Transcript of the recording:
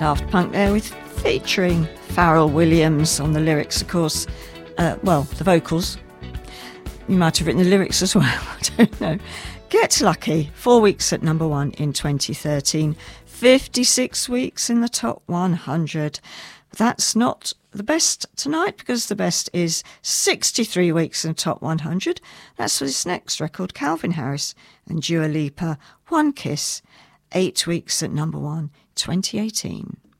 Daft Punk there with featuring Pharrell Williams on the lyrics, of course. The vocals. You might have written the lyrics as well, I don't know. Get Lucky, 4 weeks at number 1 in 2013, 56 weeks in the top 100. That's not the best tonight, because the best is 63 weeks in the top 100. That's for this next record, Calvin Harris and Dua Lipa, One Kiss, 8 weeks at number 1, 2018.